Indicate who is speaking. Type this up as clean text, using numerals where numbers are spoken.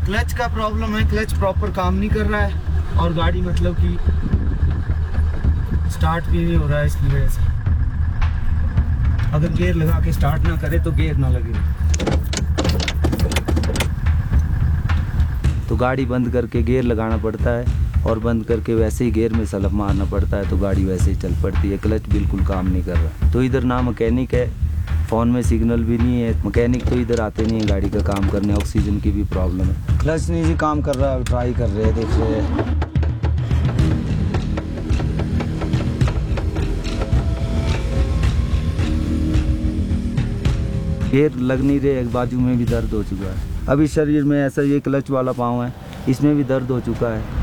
Speaker 1: Clutch का problem है, clutch proper काम नहीं कर रहा है और गाड़ी मतलब कि स्टार्ट भी नहीं हो रहा है। इसकी वजह से अगर गियर लगा के स्टार्ट ना करे तो गियर ना लगे,
Speaker 2: तो गाड़ी बंद करके गियर लगाना पड़ता है और बंद करके वैसे ही गियर में सलफ मारना पड़ता है, तो गाड़ी वैसे ही चल पड़ती है। क्लच बिल्कुल काम नहीं कर रहा। तो इधर ना मैकेनिक है, फ़ोन में सिग्नल भी नहीं है, मैकेनिक तो इधर आते नहीं है गाड़ी का काम करने। ऑक्सीजन की भी प्रॉब्लम है,
Speaker 1: क्लच नहीं जी काम कर रहा है। ट्राई कर रहे हैं, देख रहे हैं।
Speaker 2: गियर लग नहीं रहे, बाजू में भी दर्द हो चुका है। अभी शरीर में ऐसा ये क्लच वाला पाँव है, इसमें भी दर्द हो चुका है।